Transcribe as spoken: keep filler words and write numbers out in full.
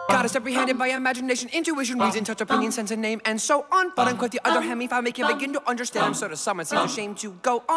God is apprehended by imagination, intuition, reason, touch, opinion, sense, and name, and so on. But unquote the other hemi, if I make you begin to understand, I'm sort of someone seems ashamed to go on.